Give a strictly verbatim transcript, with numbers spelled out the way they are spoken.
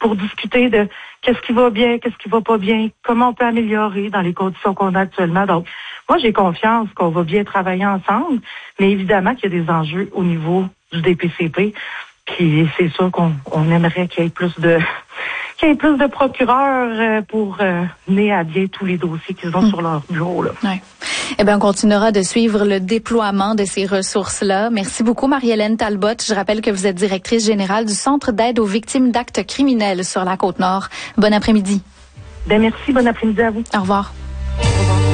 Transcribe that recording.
pour discuter de qu'est-ce qui va bien, qu'est-ce qui va pas bien, comment on peut améliorer dans les conditions qu'on a actuellement. Donc, moi, j'ai confiance qu'on va bien travailler ensemble, mais évidemment qu'il y a des enjeux au niveau du D P C P. Puis c'est sûr qu'on on aimerait qu'il y ait plus de qu'il y ait plus de procureurs pour euh, mener à bien tous les dossiers qu'ils ont mmh. sur leur bureau. Là. Ouais. Eh bien, on continuera de suivre le déploiement de ces ressources-là. Merci beaucoup, Marie-Hélène Talbot. Je rappelle que vous êtes directrice générale du Centre d'aide aux victimes d'actes criminels sur la Côte-Nord. Bon après-midi. Ben merci, bon après-midi à vous. Au revoir.